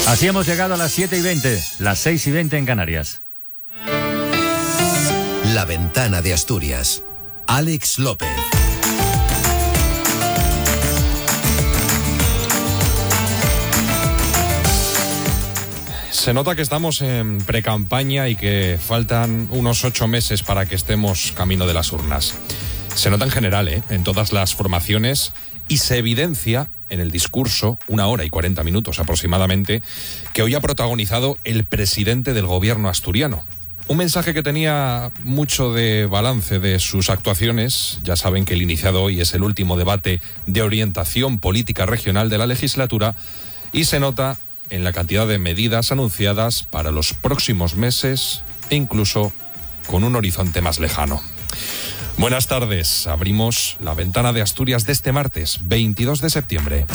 Así hemos llegado a las 7:20, las 6:20 en Canarias. La Ventana de Asturias. Alex López. Se nota que estamos en precampaña y que faltan unos 8 meses para que estemos camino de las urnas. Se nota en general, en todas las formaciones, y se evidencia en el discurso, 1 hora y 40 minutos aproximadamente, que hoy ha protagonizado el presidente del gobierno asturiano. Un mensaje que tenía mucho de balance de sus actuaciones. Ya saben que el iniciado hoy es el último debate de orientación política regional de la legislatura y se nota en la cantidad de medidas anunciadas para los próximos meses e incluso con un horizonte más lejano. Buenas tardes, abrimos la Ventana de Asturias de este martes, 22 de septiembre.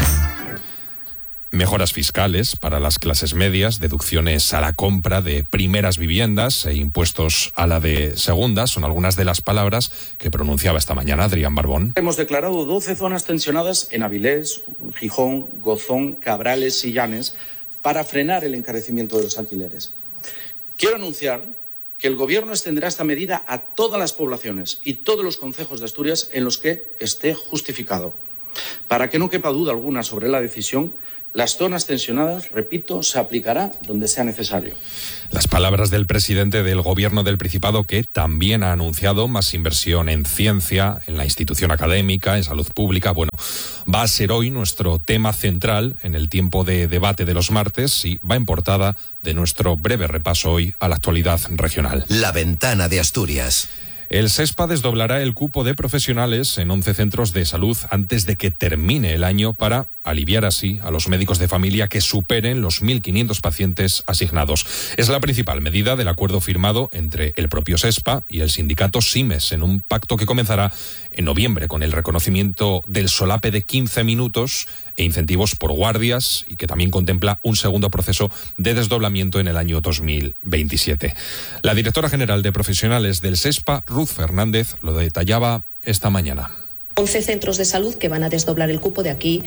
Mejoras fiscales para las clases medias, deducciones a la compra de primeras viviendas e impuestos a la de segundas son algunas de las palabras que pronunciaba esta mañana Adrián Barbón. Hemos declarado 12 zonas tensionadas en Avilés, Gijón, Gozón, Cabrales y Llanes para frenar el encarecimiento de los alquileres. Quiero anunciar que el Gobierno extenderá esta medida a todas las poblaciones y todos los concejos de Asturias en los que esté justificado. Para que no quepa duda alguna sobre la decisión, las zonas tensionadas, repito, se aplicará donde sea necesario. Las palabras del presidente del Gobierno del Principado, que también ha anunciado más inversión en ciencia, en la institución académica, en salud pública. Bueno, va a ser hoy nuestro tema central en el tiempo de debate de los martes y va en portada de nuestro breve repaso hoy a la actualidad regional. La Ventana de Asturias. El SESPA desdoblará el cupo de profesionales en 11 centros de salud antes de que termine el año para aliviar así a los médicos de familia que superen los 1.500 pacientes asignados. Es la principal medida del acuerdo firmado entre el propio SESPA y el sindicato SIMES en un pacto que comenzará en noviembre con el reconocimiento del solape de 15 minutos e incentivos por guardias y que también contempla un segundo proceso de desdoblamiento en el año 2027. La directora general de profesionales del SESPA, Ruth Fernández, lo detallaba esta mañana. 11 centros de salud que van a desdoblar el cupo de aquí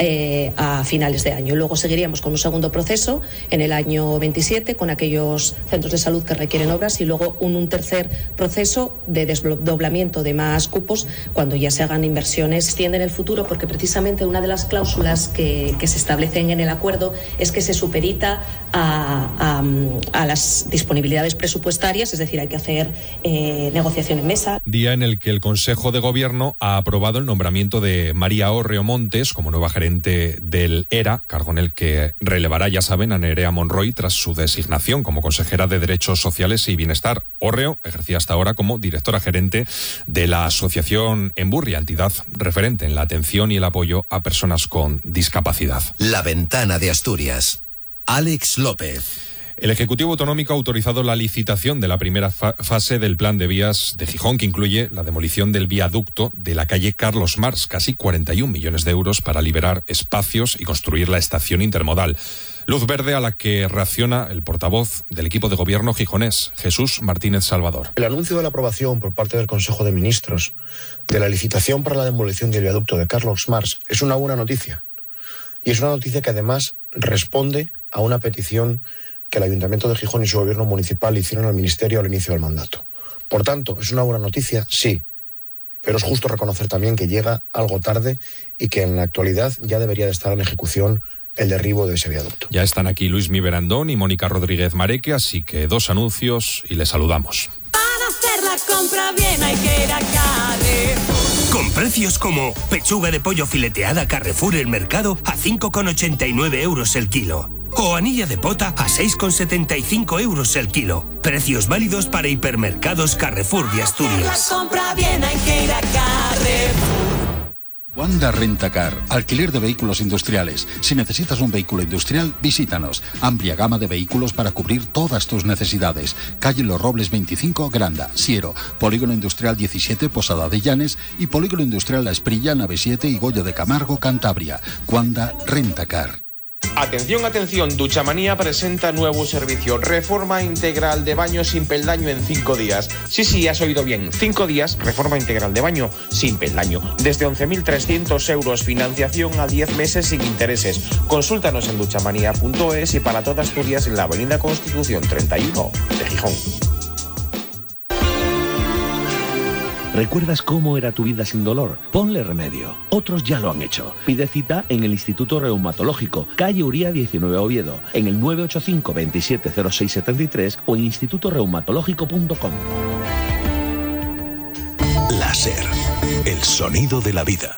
a finales de año. Luego seguiríamos con un segundo proceso en el año 27 con aquellos centros de salud que requieren obras y luego un tercer proceso de desdoblamiento de más cupos cuando ya se hagan inversiones. Se extiende en el futuro porque precisamente una de las cláusulas que se establecen en el acuerdo es que se superita a las disponibilidades presupuestarias, es decir, hay que hacer negociación en mesa. Día en el que el Consejo de Gobierno ha aprobado el nombramiento de María Orreo Montes como nueva gerente del ERA, cargo en el que relevará, ya saben, a Nerea Monroy tras su designación como consejera de Derechos Sociales y Bienestar. Orreo ejercía hasta ahora como directora gerente de la Asociación Emburria, entidad referente en la atención y el apoyo a personas con discapacidad. La Ventana de Asturias. Alex López. El Ejecutivo Autonómico ha autorizado la licitación de la primera fase del plan de vías de Gijón, que incluye la demolición del viaducto de la calle Carlos Marx, casi 41 millones de euros para liberar espacios y construir la estación intermodal. Luz verde a la que reacciona el portavoz del equipo de gobierno gijonés, Jesús Martínez Salvador. El anuncio de la aprobación por parte del Consejo de Ministros de la licitación para la demolición del viaducto de Carlos Marx es una buena noticia. Y es una noticia que además responde a una petición que el Ayuntamiento de Gijón y su gobierno municipal hicieron al Ministerio al inicio del mandato. Por tanto, ¿es una buena noticia? Sí. Pero es justo reconocer también que llega algo tarde y que en la actualidad ya debería de estar en ejecución el derribo de ese viaducto. Ya están aquí Luis Miberandón y Mónica Rodríguez Mareque, así que 2 anuncios y les saludamos. Para hacer la compra bien hay que ir a Carrefour. Con precios como pechuga de pollo fileteada Carrefour El Mercado a 5,89 euros el kilo. O anilla de pota a 6,75 euros el kilo. Precios válidos para hipermercados Carrefour de Asturias. La compra bien hay que ir a Carrefour. Wanda Rentacar, alquiler de vehículos industriales. Si necesitas un vehículo industrial, visítanos. Amplia gama de vehículos para cubrir todas tus necesidades. Calle Los Robles 25, Granda, Siero. Polígono Industrial 17, Posada de Llanes. Y Polígono Industrial La Esprilla, Nave 7 y Goyo de Camargo, Cantabria. Wanda Rentacar. Atención, atención, Duchamanía presenta nuevo servicio, reforma integral de baño sin peldaño en 5 días. Sí, has oído bien, 5 días, reforma integral de baño sin peldaño. Desde 11.300 euros, financiación a 10 meses sin intereses. Consúltanos en duchamanía.es y para toda Asturias en la Avenida Constitución 31 de Gijón. ¿Recuerdas cómo era tu vida sin dolor? Ponle remedio. Otros ya lo han hecho. Pide cita en el Instituto Reumatológico, calle Uría 19 Oviedo, en el 985 27 06 73 o en institutoreumatológico.com. Láser, el sonido de la vida.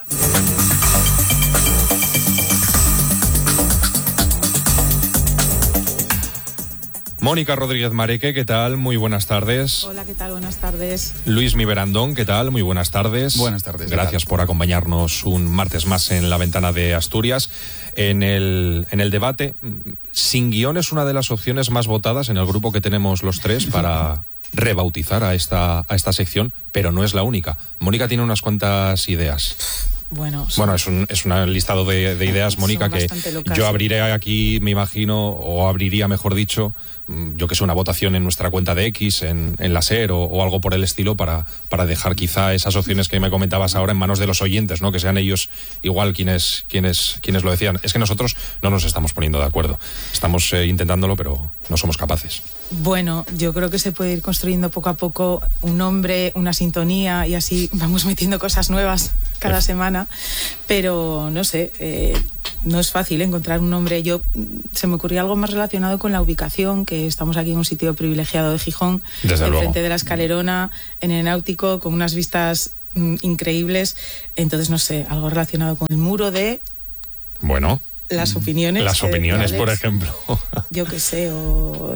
Mónica Rodríguez Mareque, ¿qué tal? Muy buenas tardes. Hola, ¿qué tal? Buenas tardes. Luis Miberandón, ¿qué tal? Muy buenas tardes. Buenas tardes. Gracias por acompañarnos un martes más en La Ventana de Asturias. En el debate, sin guión es una de las opciones más votadas en el grupo que tenemos los tres para rebautizar a esta sección, pero no es la única. Mónica tiene unas cuantas ideas. Bueno, es un listado de ideas, Mónica, que yo abriré aquí, me imagino, o abriría, mejor dicho, yo que sé, una votación en nuestra cuenta de X, en la SER o algo por el estilo, para dejar quizá esas opciones que me comentabas ahora en manos de los oyentes, ¿no? Que sean ellos igual quienes lo decían. Es que nosotros no nos estamos poniendo de acuerdo. Estamos intentándolo, pero no somos capaces. Bueno, yo creo que se puede ir construyendo poco a poco un nombre, una sintonía, y así vamos metiendo cosas nuevas cada semana, pero no sé, no es fácil encontrar un nombre. Se me ocurrió algo más relacionado con la ubicación, que estamos aquí en un sitio privilegiado de Gijón, enfrente de la Escalerona, en el Náutico, con unas vistas increíbles. Entonces, no sé, algo relacionado con el muro de... Bueno... Las opiniones, por ejemplo. Yo qué sé, o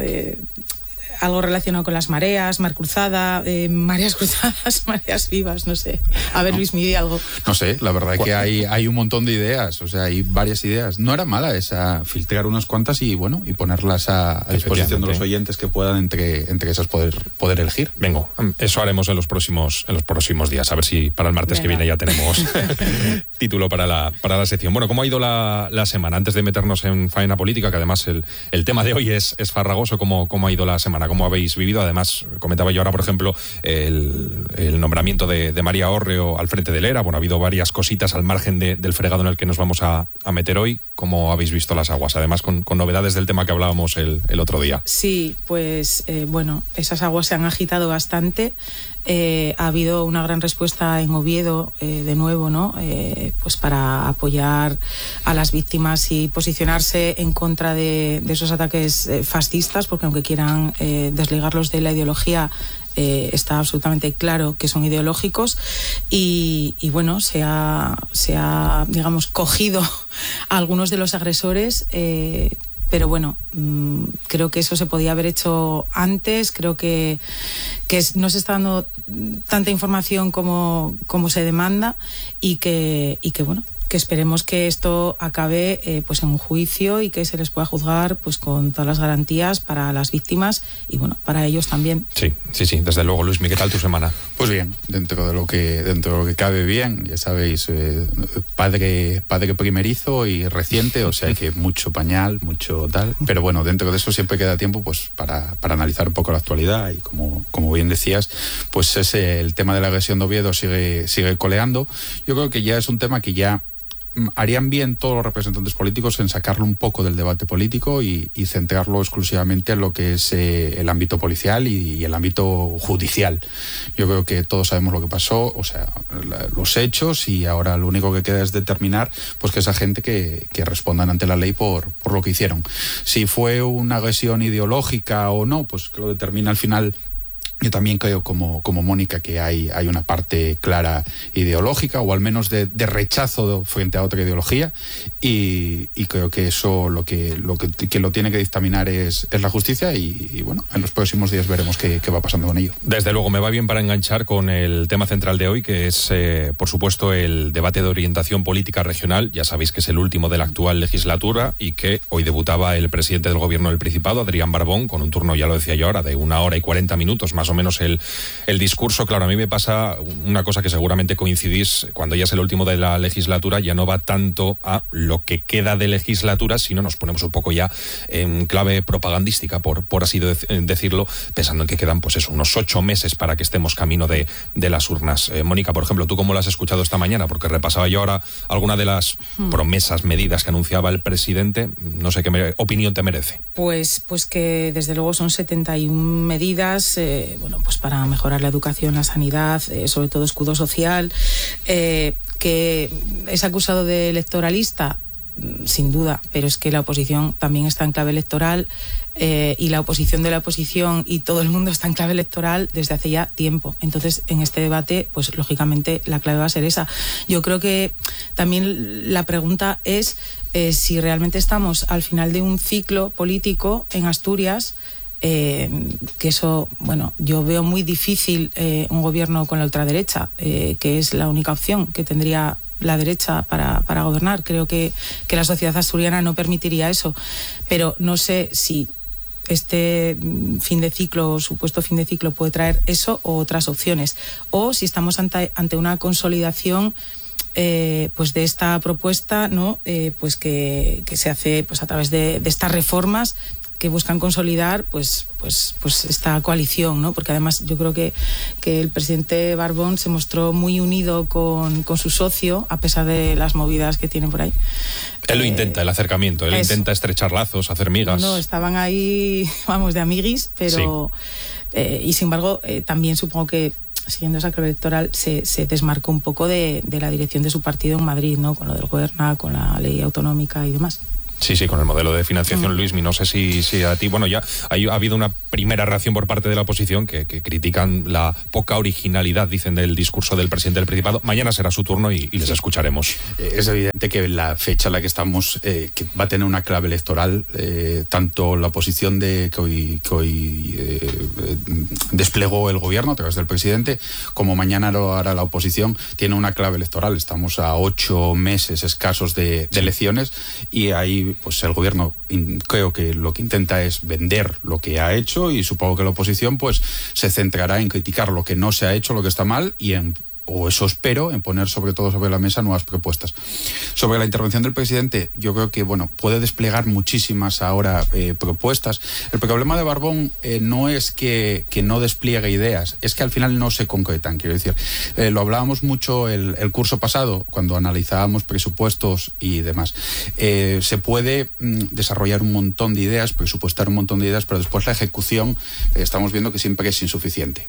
algo relacionado con las mareas, Mar Cruzada, mareas cruzadas, mareas vivas, no sé. A ver, Luis, me di algo. No sé, la verdad es que hay un montón de ideas, o sea, hay varias ideas. No era mala esa, filtrar unas cuantas y ponerlas a disposición de los oyentes que puedan entre esas poder elegir. Venga, eso haremos en los próximos días, a ver si para el martes que viene ya tenemos título para la sección. Bueno, ¿cómo ha ido la semana? Antes de meternos en faena política, que además el tema de hoy es farragoso, ¿cómo ha ido la semana? ¿Cómo habéis vivido? Además, comentaba yo ahora, por ejemplo, el nombramiento de María Orreo al frente del ERA. Bueno, ha habido varias cositas al margen del fregado en el que nos vamos a meter hoy. ¿Cómo habéis visto las aguas? Además, con novedades del tema que hablábamos el otro día. Sí, pues esas aguas se han agitado bastante. Ha habido una gran respuesta en Oviedo, de nuevo, ¿no? Pues para apoyar a las víctimas y posicionarse en contra de esos ataques fascistas, porque aunque quieran desligarlos de la ideología, está absolutamente claro que son ideológicos, y bueno, se ha digamos cogido a algunos de los agresores, pero bueno, creo que eso se podía haber hecho antes. Creo que no se está dando tanta información como se demanda, y que bueno, que esperemos que esto acabe pues en un juicio y que se les pueda juzgar pues con todas las garantías para las víctimas y bueno, para ellos también. Sí, desde luego. Luis, ¿qué tal tu semana? Pues bien, dentro de lo que cabe bien, ya sabéis, padre primerizo y reciente, o sea que mucho pañal, mucho tal, pero bueno, dentro de eso siempre queda tiempo pues para analizar un poco la actualidad, y como bien decías, pues el tema de la agresión de Oviedo sigue coleando. Yo creo que ya es un tema que ya harían bien todos los representantes políticos en sacarlo un poco del debate político y centrarlo exclusivamente en lo que es el ámbito policial y el ámbito judicial. Yo creo que todos sabemos lo que pasó, o sea, los hechos, y ahora lo único que queda es determinar pues que esa gente que respondan ante la ley por lo que hicieron. Si fue una agresión ideológica o no, pues que lo determina al final. Yo también creo, como Mónica, que hay una parte clara ideológica, o al menos de rechazo frente a otra ideología, y creo que eso lo que lo tiene que dictaminar es la justicia, y bueno, en los próximos días veremos qué va pasando con ello. Desde luego, me va bien para enganchar con el tema central de hoy, que es, por supuesto, el debate de orientación política regional. Ya sabéis que es el último de la actual legislatura, y que hoy debutaba el presidente del Gobierno del Principado, Adrián Barbón, con un turno, ya lo decía yo ahora, de 1 hora y 40 minutos más o menos el discurso. Claro, a mí me pasa una cosa que seguramente coincidís, cuando ya es el último de la legislatura, ya no va tanto a lo que queda de legislatura, sino nos ponemos un poco ya en clave propagandística, por así decirlo, pensando en que quedan pues eso, unos 8 meses para que estemos camino de las urnas. Mónica, por ejemplo, ¿tú cómo lo has escuchado esta mañana? Porque repasaba yo ahora alguna de las promesas, medidas que anunciaba el presidente. No sé qué opinión te merece. Pues que desde luego son 71 medidas, pues para mejorar la educación, la sanidad, sobre todo escudo social, que es acusado de electoralista, sin duda, pero es que la oposición también está en clave electoral, y la oposición de la oposición y todo el mundo está en clave electoral desde hace ya tiempo. Entonces, en este debate, pues lógicamente la clave va a ser esa. Yo creo que también la pregunta es si realmente estamos al final de un ciclo político en Asturias, que eso, yo veo muy difícil un gobierno con la ultraderecha, que es la única opción que tendría la derecha para gobernar. Creo que la sociedad asturiana no permitiría eso, pero no sé si este fin de ciclo, supuesto fin de ciclo, puede traer eso o otras opciones, o si estamos ante una consolidación pues de esta propuesta, ¿no? Pues que se hace pues a través de estas reformas que buscan consolidar pues esta coalición, ¿no? Porque además yo creo que el presidente Barbón se mostró muy unido con su socio, a pesar de las movidas que tiene por ahí. Él lo intenta, el acercamiento, él intenta estrechar lazos, hacer migas. No, estaban ahí, de amiguis, pero sí. Y sin embargo, también supongo que siguiendo esa clave electoral se desmarcó un poco de la dirección de su partido en Madrid, ¿no? Con lo del Gobierna, con la ley autonómica y demás. Sí, con el modelo de financiación, Luismi. No sé si a ti... ya ha habido una primera reacción por parte de la oposición que critican la poca originalidad, dicen, del discurso del presidente del Principado. Mañana será su turno y les escucharemos. Es evidente que la fecha en la que estamos que va a tener una clave electoral, tanto la oposición que hoy desplegó el gobierno a través del presidente, como mañana lo hará la oposición, tiene una clave electoral. Estamos a 8 meses escasos de elecciones, y ahí pues el gobierno creo que lo que intenta es vender lo que ha hecho, y supongo que la oposición pues se centrará en criticar lo que no se ha hecho, lo que está mal, y o eso espero, en poner sobre todo sobre la mesa nuevas propuestas. Sobre la intervención del presidente, yo creo que puede desplegar muchísimas ahora propuestas. El problema de Barbón no es que no despliegue ideas, es que al final no se concretan. Quiero decir, lo hablábamos mucho el curso pasado, cuando analizábamos presupuestos y demás. Se puede desarrollar un montón de ideas, presupuestar un montón de ideas, pero después la ejecución estamos viendo que siempre es insuficiente.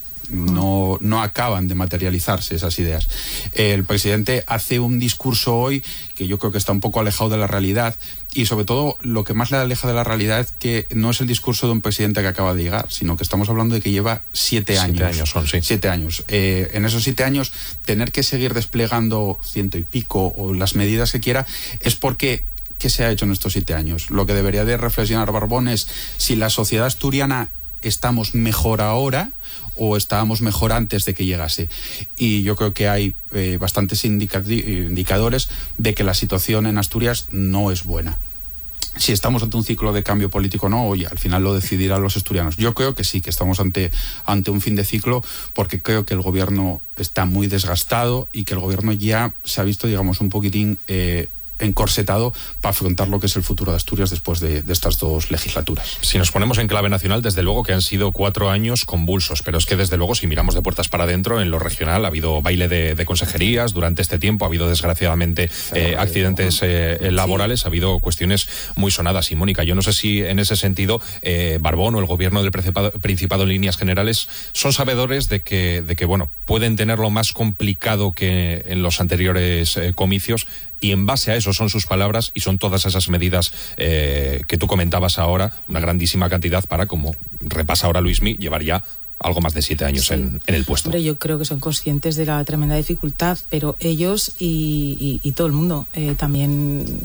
No acaban de materializarse esas ideas. El presidente hace un discurso hoy que yo creo que está un poco alejado de la realidad, y sobre todo lo que más le aleja de la realidad es que no es el discurso de un presidente que acaba de llegar, sino que estamos hablando de que lleva 7 años. 7 años son, sí. 7 años. En esos 7 años, tener que seguir desplegando 100 y pico o las medidas que quiera, es porque ¿qué se ha hecho en estos 7 años? Lo que debería de reflexionar Barbón es si la sociedad asturiana estamos mejor ahora o estábamos mejor antes de que llegase. Y yo creo que hay bastantes indicadores de que la situación en Asturias no es buena. Si estamos ante un ciclo de cambio político o no, oye, al final lo decidirán los asturianos. Yo creo que sí, que estamos ante un fin de ciclo, porque creo que el gobierno está muy desgastado y que el gobierno ya se ha visto, digamos, un poquitín encorsetado para afrontar lo que es el futuro de Asturias después de estas 2 legislaturas. Si nos ponemos en clave nacional, desde luego que han sido 4 años convulsos, pero es que desde luego si miramos de puertas para adentro, en lo regional ha habido baile de consejerías durante este tiempo, ha habido desgraciadamente accidentes laborales, ha habido cuestiones muy sonadas. Y Mónica, yo no sé si en ese sentido Barbón o el gobierno del Principado en líneas generales son sabedores de que pueden tenerlo más complicado que en los anteriores comicios, y en base a eso son sus palabras y son todas esas medidas que tú comentabas ahora, una grandísima cantidad para, como repasa ahora Luismi, llevar ya algo más de 7 años en el puesto. Hombre, yo creo que son conscientes de la tremenda dificultad, pero ellos y todo el mundo también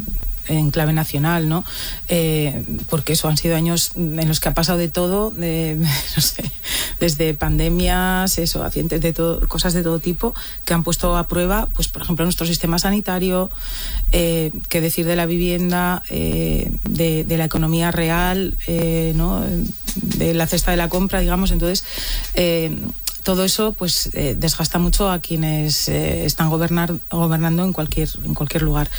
en clave nacional, ¿no? Porque eso, han sido años en los que ha pasado de todo, no sé, desde pandemias, eso, accidentes de todo, cosas de todo tipo, que han puesto a prueba, pues por ejemplo, nuestro sistema sanitario, qué decir de la vivienda, de la economía real, ¿no? De la cesta de la compra, digamos. Entonces, todo eso pues desgasta mucho a quienes están gobernando en cualquier lugar.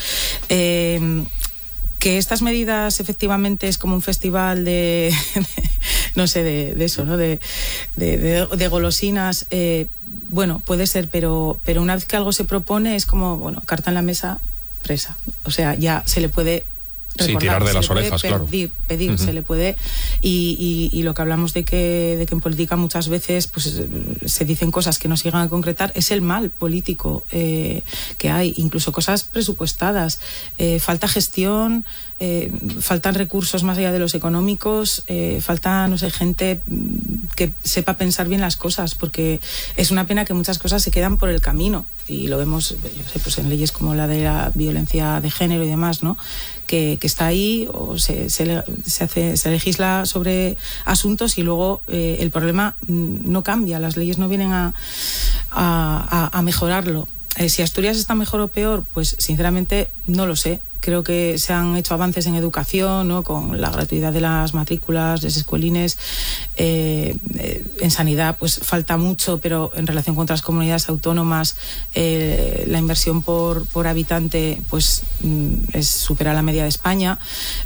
Que estas medidas efectivamente es como un festival de no sé, de eso, ¿no? De golosinas, bueno, puede ser, pero una vez que algo se propone es como, bueno, carta en la mesa, presa. O sea, ya se le puede recordar, tirar de las orejas, claro. Pedir, se le puede, y lo que hablamos de que en política muchas veces pues se dicen cosas que no se llegan a concretar, es el mal político que hay, incluso cosas presupuestadas, falta gestión, faltan recursos más allá de los económicos, falta, no sé, gente que sepa pensar bien las cosas, porque es una pena que muchas cosas se quedan por el camino, y lo vemos, yo sé, pues en leyes como la de la violencia de género y demás, ¿no? Que está ahí, o se legisla sobre asuntos y luego el problema no cambia, las leyes no vienen a mejorarlo. Si Asturias está mejor o peor, pues sinceramente no lo sé. Creo que se han hecho avances en educación, ¿no? Con la gratuidad de las matrículas, de los escuelines. En sanidad pues falta mucho, pero en relación con otras comunidades autónomas la inversión por habitante pues supera la media de España.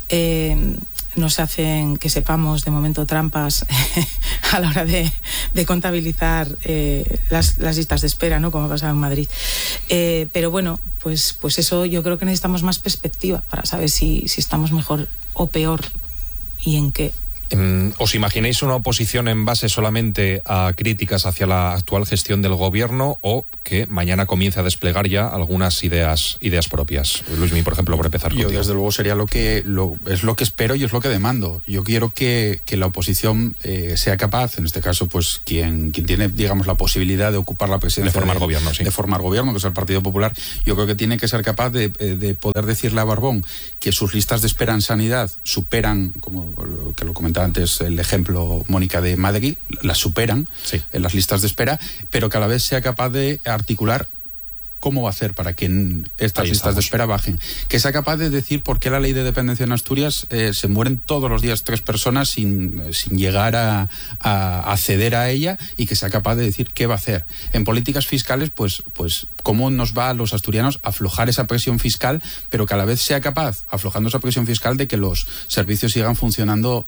No se hacen, que sepamos, de momento trampas a la hora de contabilizar las listas de espera, ¿no? Como ha pasado en Madrid. Pero bueno, pues eso, yo creo que necesitamos más perspectiva para saber si estamos mejor o peor y en qué. ¿Os imagináis una oposición en base solamente a críticas hacia la actual gestión del gobierno, o que mañana comience a desplegar ya algunas ideas propias? Luismi, por ejemplo, por empezar contigo. Yo, desde luego, sería es lo que espero y es lo que demando. Yo quiero que la oposición sea capaz, en este caso, pues quien tiene, digamos, la posibilidad de ocupar la presidencia, de formar gobierno, sí. De formar gobierno, que es el Partido Popular. Yo creo que tiene que ser capaz de poder decirle a Barbón que sus listas de espera en sanidad superan, como que lo comentaba antes el ejemplo, Mónica, de Madrid, las superan, sí, en las listas de espera, pero que a la vez sea capaz de articular cómo va a hacer para que estas listas de espera bajen. Que sea capaz de decir por qué la ley de dependencia en Asturias se mueren todos los días 3 personas sin llegar a acceder a ella, y que sea capaz de decir qué va a hacer. En políticas fiscales, pues cómo nos va a los asturianos aflojar esa presión fiscal, pero que a la vez sea capaz, aflojando esa presión fiscal, de que los servicios sigan funcionando.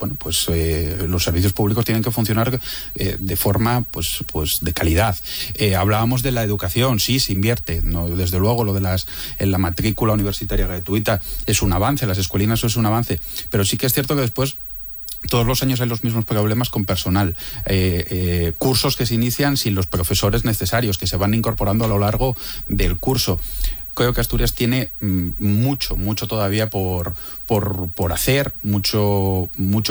Los servicios públicos tienen que funcionar de forma pues de calidad. Hablábamos de la educación, sí, se invierte, no, desde luego, lo de en la matrícula universitaria gratuita es un avance, las escuelinas es un avance, pero sí que es cierto que después todos los años hay los mismos problemas con personal, cursos que se inician sin los profesores necesarios, que se van incorporando a lo largo del curso. Creo que Asturias tiene mucho todavía por hacer, mucho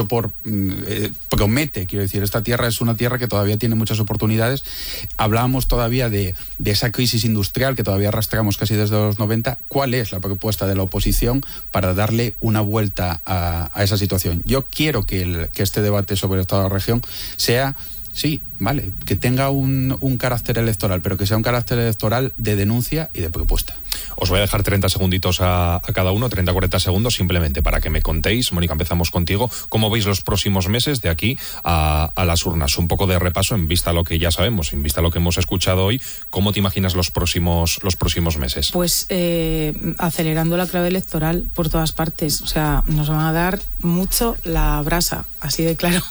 promete, quiero decir. Esta tierra es una tierra que todavía tiene muchas oportunidades. Hablábamos todavía de esa crisis industrial que todavía arrastramos casi desde los 90. ¿Cuál es la propuesta de la oposición para darle una vuelta a esa situación? Yo quiero que este debate sobre el estado de la región sea... Sí, vale, que tenga un carácter electoral, pero que sea un carácter electoral de denuncia y de propuesta. Os voy a dejar 30 segunditos a cada uno, 30-40 segundos, simplemente para que me contéis. Mónica, empezamos contigo. ¿Cómo veis los próximos meses de aquí a las urnas? Un poco de repaso en vista a lo que ya sabemos, en vista a lo que hemos escuchado hoy. ¿Cómo te imaginas los próximos meses? Pues acelerando la clave electoral por todas partes. O sea, nos van a dar mucho la brasa, así de claro.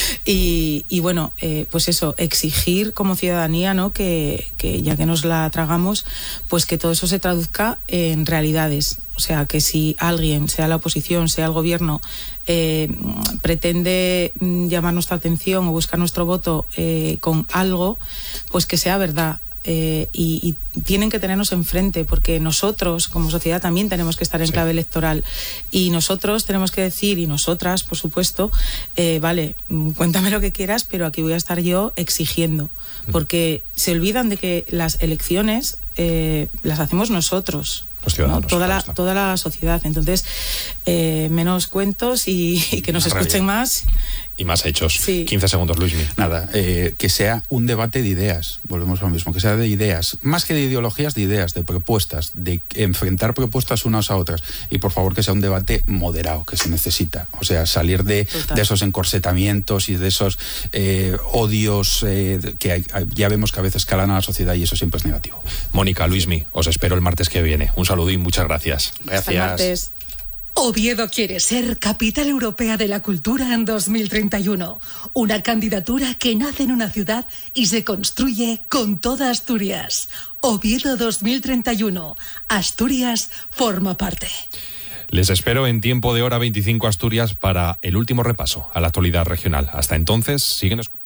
Y bueno, pues eso, exigir como ciudadanía, ¿no? Que ya que nos la tragamos, pues que todo eso se traduzca en realidades. O sea, que si alguien, sea la oposición, sea el gobierno, pretende llamar nuestra atención o buscar nuestro voto con algo, pues que sea verdad. Y tienen que tenernos enfrente, porque nosotros como sociedad también tenemos que estar en clave electoral, y nosotros tenemos que decir, y nosotras por supuesto, vale, cuéntame lo que quieras, pero aquí voy a estar yo exigiendo, porque se olvidan de que las elecciones las hacemos nosotros. Los ciudadanos. ¿no? Toda la sociedad. Entonces, menos cuentos y que nos escuchen más. Y más hechos. Sí. 15 segundos, Luismi. Nada, que sea un debate de ideas, volvemos a lo mismo, que sea de ideas, más que de ideologías, de ideas, de propuestas, de enfrentar propuestas unas a otras. Y por favor que sea un debate moderado, que se necesita. O sea, salir de esos encorsetamientos y de esos odios que ya vemos que a veces calan a la sociedad y eso siempre es negativo. Mónica, Luismi, os espero el martes que viene. Un saludo y muchas gracias. Gracias. Hasta el martes. Oviedo quiere ser Capital Europea de la Cultura en 2031. Una candidatura que nace en una ciudad y se construye con toda Asturias. Oviedo 2031. Asturias forma parte. Les espero en Tiempo de Hora 25 Asturias para el último repaso a la actualidad regional. Hasta entonces, siguen escuchando.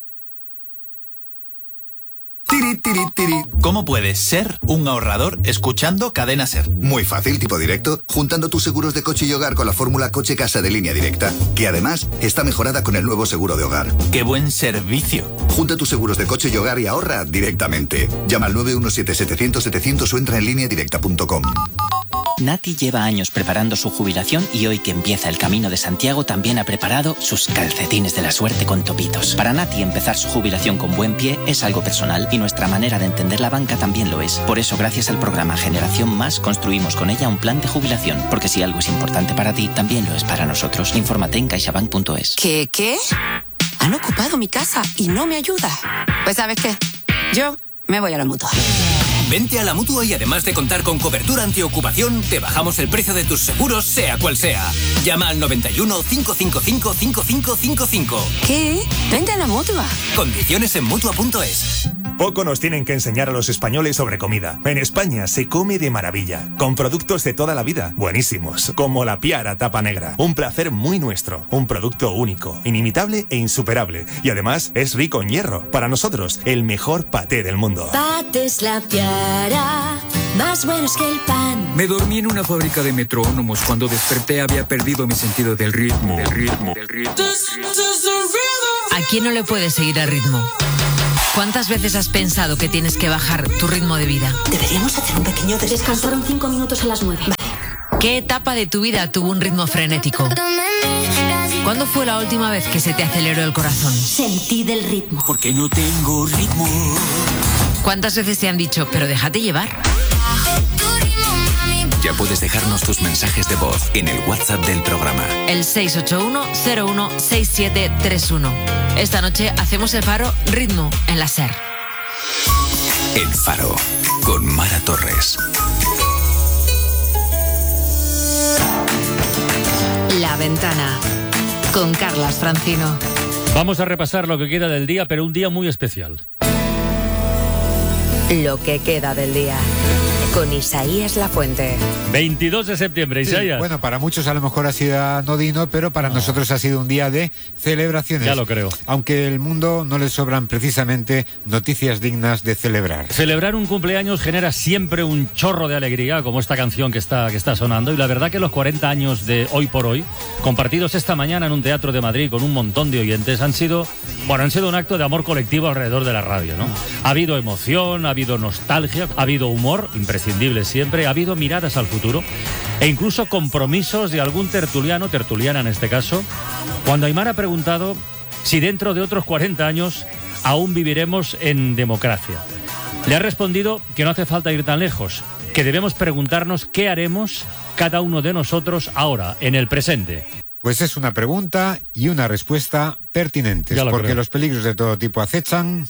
¿Cómo puedes ser un ahorrador escuchando Cadena Ser? Muy fácil, tipo directo, juntando tus seguros de coche y hogar con la fórmula Coche Casa de Línea Directa, que además está mejorada con el nuevo seguro de hogar. ¡Qué buen servicio! Junta tus seguros de coche y hogar y ahorra directamente. Llama al 917-700-700 o entra en lineadirecta.com. Nati lleva años preparando su jubilación y hoy que empieza el Camino de Santiago también ha preparado sus calcetines de la suerte con topitos. Para Nati empezar su jubilación con buen pie es algo personal y nuestra manera de entender la banca también lo es. Por eso gracias al programa Generación Más construimos con ella un plan de jubilación, porque si algo es importante para ti, también lo es para nosotros. Infórmate en caixabank.es. ¿Qué? Han ocupado mi casa y no me ayuda. Pues ¿sabes qué? Yo me voy a la Mutua. Vente a la Mutua y además de contar con cobertura antiocupación, te bajamos el precio de tus seguros, sea cual sea. Llama al 91 555 5555. ¿Qué? Vente a la Mutua. Condiciones en Mutua.es. Poco nos tienen que enseñar a los españoles sobre comida. En España se come de maravilla, con productos de toda la vida, buenísimos, como la Piara Tapa Negra. Un placer muy nuestro, un producto único, inimitable e insuperable. Y además es rico en hierro. Para nosotros, el mejor paté del mundo. Patés La Piara, más buenos que el pan. Me dormí en una fábrica de metrónomos. Cuando desperté había perdido mi sentido del ritmo. ¿A quién no le puede seguir el ritmo? ¿Cuántas veces has pensado que tienes que bajar tu ritmo de vida? Deberíamos hacer un pequeño descanso. Descansaron 5 minutos a las 9. Vale. ¿Qué etapa de tu vida tuvo un ritmo frenético? ¿Cuándo fue la última vez que se te aceleró el corazón? Sentí del ritmo. Porque no tengo ritmo. ¿Cuántas veces te han dicho, pero déjate llevar? Ya puedes dejarnos tus mensajes de voz en el WhatsApp del programa. El 681-016731. Esta noche hacemos el Faro Ritmo en la SER. El Faro, con Mara Torres. La Ventana, con Carlas Francino. Vamos a repasar lo que queda del día, pero un día muy especial. Lo que queda del día, con Isaías Lafuente. 22 de septiembre, Isaías. Sí, bueno, para muchos a lo mejor ha sido anodino, pero para nosotros ha sido un día de celebraciones. Ya lo creo. Aunque el mundo no le sobran precisamente noticias dignas de celebrar. Celebrar un cumpleaños genera siempre un chorro de alegría, como esta canción que está sonando. Y la verdad que los 40 años de Hoy por Hoy, compartidos esta mañana en un teatro de Madrid con un montón de oyentes, han sido un acto de amor colectivo alrededor de la radio, ¿no? Ha habido emoción, ha habido nostalgia, ha habido humor, imprescindible siempre, ha habido miradas al futuro e incluso compromisos de algún tertuliana en este caso, cuando Aymar ha preguntado si dentro de otros 40 años aún viviremos en democracia. Le ha respondido que no hace falta ir tan lejos, que debemos preguntarnos qué haremos cada uno de nosotros ahora, en el presente. Pues es una pregunta y una respuesta pertinentes, porque los peligros de todo tipo acechan.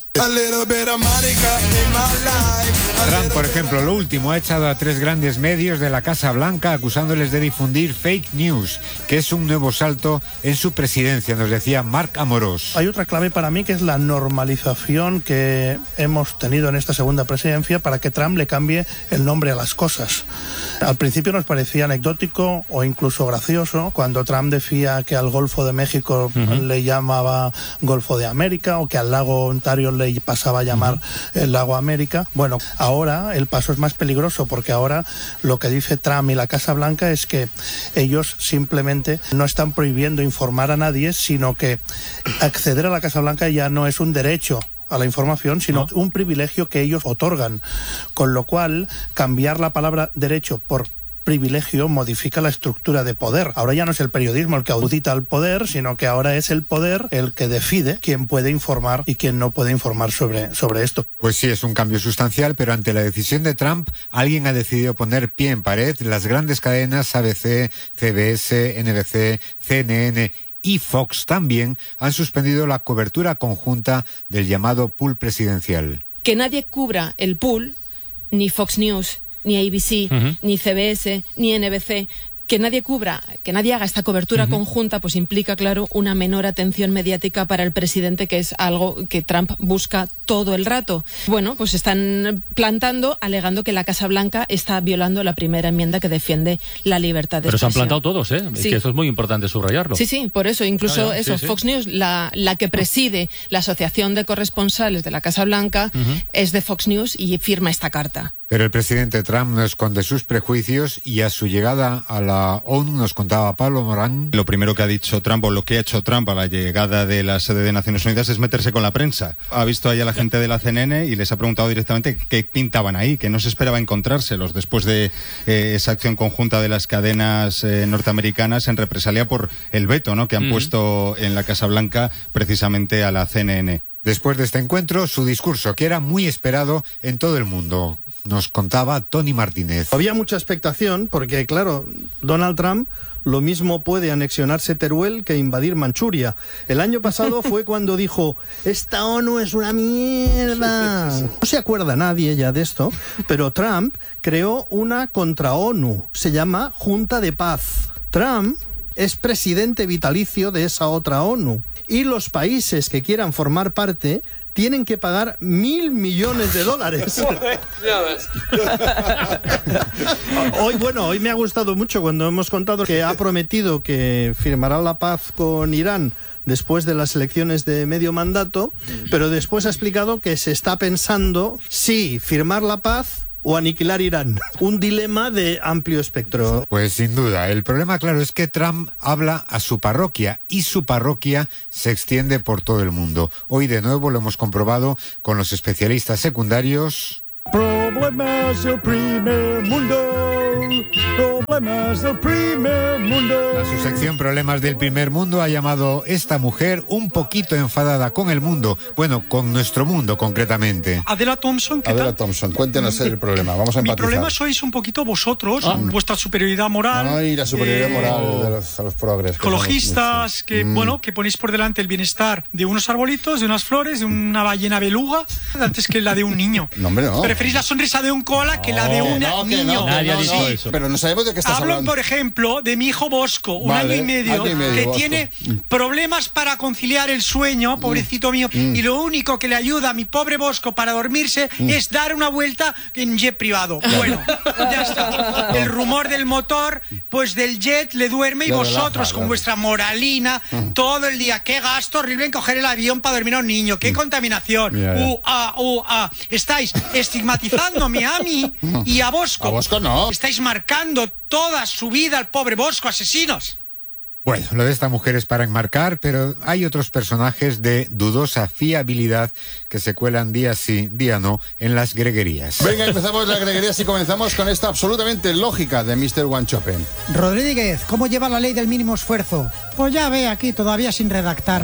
Trump, por ejemplo, lo último, ha echado a 3 grandes medios de la Casa Blanca acusándoles de difundir fake news, que es un nuevo salto en su presidencia, nos decía Marc Amorós. Hay otra clave para mí, que es la normalización que hemos tenido en esta segunda presidencia para que Trump le cambie el nombre a las cosas. Al principio nos parecía anecdótico o incluso gracioso cuando Trump decía que al Golfo de México le llamaba Golfo de América, o que al lago Ontario le pasaba a llamar el lago América. Bueno, ahora el paso es más peligroso, porque ahora lo que dice Trump y la Casa Blanca es que ellos simplemente no están prohibiendo informar a nadie, sino que acceder a la Casa Blanca ya no es un derecho a la información, sino un privilegio que ellos otorgan. Con lo cual, cambiar la palabra derecho por privilegio modifica la estructura de poder. Ahora ya no es el periodismo el que audita al poder, sino que ahora es el poder el que decide quién puede informar y quién no puede informar sobre esto. Pues sí, es un cambio sustancial, pero ante la decisión de Trump, alguien ha decidido poner pie en pared. Las grandes cadenas ABC, CBS, NBC, CNN y Fox también han suspendido la cobertura conjunta del llamado pool presidencial. Que nadie cubra el pool, ni Fox News, ni ABC, ni CBS, ni NBC, que nadie cubra, que nadie haga esta cobertura conjunta, pues implica, claro, una menor atención mediática para el presidente, que es algo que Trump busca todo el rato. Bueno, pues están plantando, alegando que la Casa Blanca está violando la primera enmienda que defiende la libertad de expresión. Pero se han plantado todos, ¿eh? Sí. Que eso es muy importante subrayarlo. Sí, por eso, incluso Fox News, la que preside la Asociación de Corresponsales de la Casa Blanca, es de Fox News y firma esta carta. Pero el presidente Trump no esconde sus prejuicios y a su llegada a la ONU, nos contaba Pablo Morán. Lo primero que ha dicho Trump, o lo que ha hecho Trump a la llegada de la sede de Naciones Unidas, es meterse con la prensa. Ha visto ahí a la gente de la CNN y les ha preguntado directamente qué pintaban ahí, que no se esperaba encontrárselos después de esa acción conjunta de las cadenas norteamericanas en represalia por el veto, ¿no?, que han puesto en la Casa Blanca precisamente a la CNN. Después de este encuentro, su discurso, que era muy esperado en todo el mundo, nos contaba Tony Martínez. Había mucha expectación porque, claro, Donald Trump lo mismo puede anexionarse Teruel que invadir Manchuria. El año pasado fue cuando dijo, esta ONU es una mierda. No se acuerda nadie ya de esto, pero Trump creó una contra-ONU. Se llama Junta de Paz. Trump es presidente vitalicio de esa otra ONU. Y los países que quieran formar parte tienen que pagar $1.000 millones. Hoy me ha gustado mucho cuando hemos contado que ha prometido que firmará la paz con Irán después de las elecciones de medio mandato, pero después ha explicado que se está pensando si firmar la paz o aniquilar Irán. Un dilema de amplio espectro. Pues sin duda. El problema, claro, es que Trump habla a su parroquia y su parroquia se extiende por todo el mundo. Hoy de nuevo lo hemos comprobado con los especialistas secundarios. Problemas del primer mundo. Problemas del primer mundo. A su sección Problemas del primer mundo ha llamado esta mujer un poquito enfadada con el mundo. Bueno, con nuestro mundo concretamente. Adela Thompson, ¿qué Adela tal? Thompson, cuéntenos el problema. Vamos a empatizar. Mi problema sois un poquito vosotros, vuestra superioridad moral. Ay, la superioridad moral de los progres. Ecologistas, que ponéis por delante el bienestar de unos arbolitos, de unas flores, de una ballena beluga, antes que la de un niño. No, hombre, no. Preferís la sonrisa de un koala que la de un niño. Nadie ha dicho eso. Pero no sabemos de qué estás hablando. Hablo, por ejemplo, de mi hijo Bosco, un año y medio, que Bosco tiene problemas para conciliar el sueño, pobrecito mío, y lo único que le ayuda a mi pobre Bosco para dormirse es dar una vuelta en jet privado. Bueno, ya está. El rumor del motor, pues del jet le duerme y Le vosotros relaja, con vuestra moralina todo el día. Qué gasto horrible en coger el avión para dormir a un niño. Qué contaminación. Estáis estigmatizándome a mí y a Bosco. A Bosco no. Estáis marcando toda su vida al pobre Bosco, asesinos. Bueno, lo de esta mujer es para enmarcar, pero hay otros personajes de dudosa fiabilidad que se cuelan día sí, día no, en las greguerías. Venga, empezamos las greguerías y comenzamos con esta absolutamente lógica de Mr. Wanchopen. Rodríguez, ¿cómo lleva la ley del mínimo esfuerzo? Pues ya ve, aquí todavía sin redactar.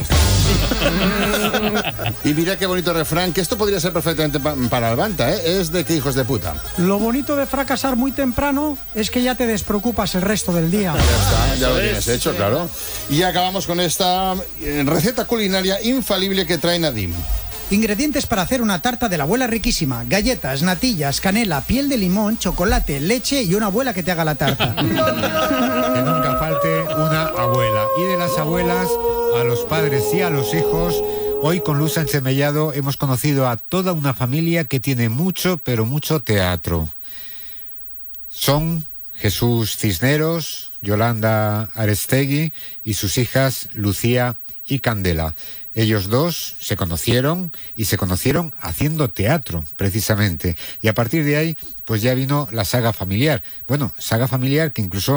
Y mira qué bonito refrán, que esto podría ser perfectamente para Albanta, ¿eh? Es de que hijos de puta. Lo bonito de fracasar muy temprano es que ya te despreocupas el resto del día. Ya está, ya lo tienes hecho, claro. Y acabamos con esta receta culinaria infalible que trae Nadim. Ingredientes para hacer una tarta de la abuela riquísima: galletas, natillas, canela, piel de limón, chocolate, leche y una abuela que te haga la tarta. Que nunca falte una abuela. Y de las abuelas a los padres y a los hijos. Hoy con Luz Sánchez Mellado hemos conocido a toda una familia que tiene mucho, pero mucho teatro. Son Jesús Cisneros, Yolanda Arestegui y sus hijas Lucía y Candela. Ellos dos se conocieron haciendo teatro, precisamente. Y a partir de ahí, pues ya vino la saga familiar. Bueno, saga familiar que incluso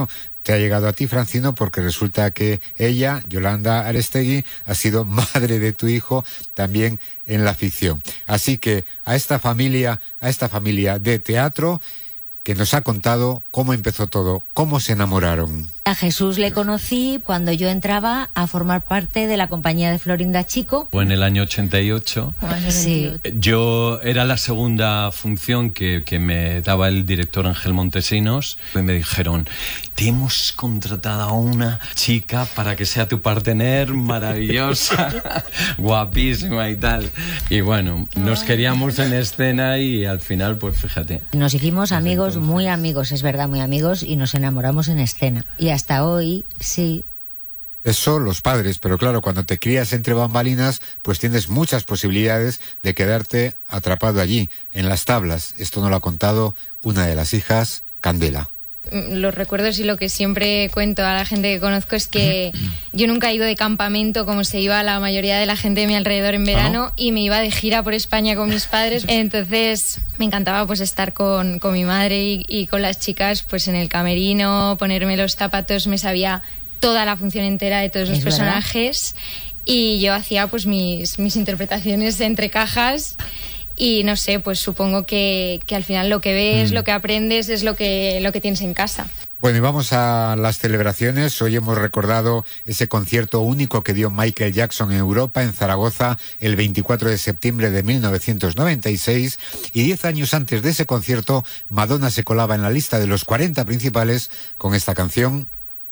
te ha llegado a ti, Francino, porque resulta que ella, Yolanda Arestegui, ha sido madre de tu hijo también en la ficción. Así que a esta familia de teatro que nos ha contado cómo empezó todo, cómo se enamoraron. A Jesús le conocí cuando yo entraba a formar parte de la compañía de Florinda Chico. En el año 88. Sí. Yo era la segunda función que me daba el director Ángel Montesinos y me dijeron, te hemos contratado a una chica para que sea tu partener, maravillosa, guapísima y tal. Y bueno, nos queríamos en escena y al final, pues fíjate. Nos hicimos amigos, muy amigos, es verdad, muy amigos, y nos enamoramos en escena. Y hasta hoy, sí. Eso los padres, pero claro, cuando te crías entre bambalinas, pues tienes muchas posibilidades de quedarte atrapado allí, en las tablas. Esto nos lo ha contado una de las hijas, Candela. Los recuerdos y lo que siempre cuento a la gente que conozco es que yo nunca he ido de campamento como se iba la mayoría de la gente de mi alrededor en verano, y me iba de gira por España con mis padres. Entonces me encantaba pues estar con mi madre y con las chicas pues en el camerino, ponerme los zapatos, me sabía toda la función entera de todos los personajes, y yo hacía pues mis interpretaciones entre cajas. Y no sé, pues supongo que al final lo que ves, lo que aprendes es lo que tienes en casa. Bueno, y vamos a las celebraciones. Hoy hemos recordado ese concierto único que dio Michael Jackson en Europa, en Zaragoza, el 24 de septiembre de 1996. Y 10 años antes de ese concierto, Madonna se colaba en la lista de los 40 principales con esta canción.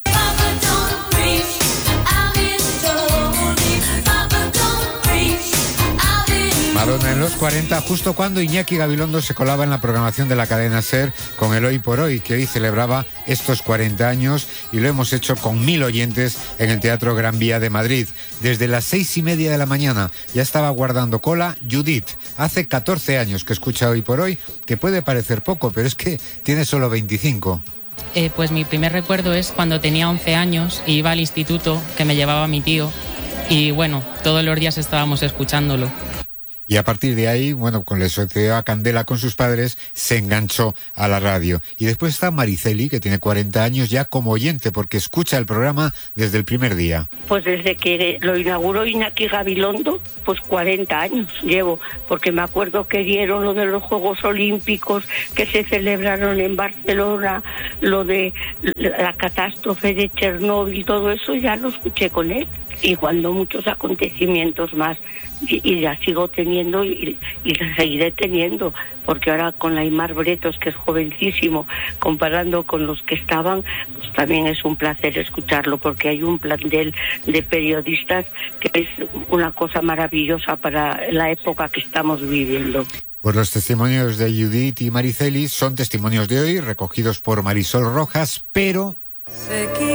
Madonna en los 40, justo cuando Iñaki Gabilondo se colaba en la programación de la cadena SER con el Hoy por Hoy, que hoy celebraba estos 40 años, y lo hemos hecho con 1000 oyentes en el Teatro Gran Vía de Madrid. Desde las 6:30 de la mañana ya estaba guardando cola Judith. Hace 14 años que escucha Hoy por Hoy, que puede parecer poco, pero es que tiene solo 25. Pues mi primer recuerdo es cuando tenía 11 años y iba al instituto, que me llevaba mi tío, y bueno, todos los días estábamos escuchándolo. Y a partir de ahí, bueno, con la sucedió a Candela con sus padres, se enganchó a la radio. Y después está Mariceli, que tiene 40 años ya como oyente, porque escucha el programa desde el primer día. Pues desde que lo inauguró Iñaki Gabilondo, pues 40 años llevo, porque me acuerdo que dieron lo de los Juegos Olímpicos que se celebraron en Barcelona, lo de la catástrofe de Chernóbil, todo eso ya lo escuché con él. Y cuando muchos acontecimientos más, y ya sigo teniendo y la seguiré teniendo, porque ahora con Aimar Bretos, que es jovencísimo, comparando con los que estaban, pues también es un placer escucharlo, porque hay un plantel de periodistas que es una cosa maravillosa para la época que estamos viviendo. Pues los testimonios de Judith y Mariceli son testimonios de hoy, recogidos por Marisol Rojas, pero